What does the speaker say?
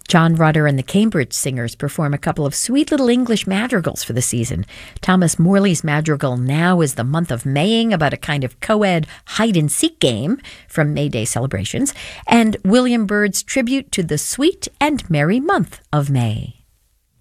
John Rutter and the Cambridge Singers perform a couple of sweet little English madrigals for the season. Thomas Morley's madrigal Now is the Month of Maying, about a kind of co-ed hide-and-seek game from May Day celebrations, and William Byrd's tribute to the sweet and merry month of May.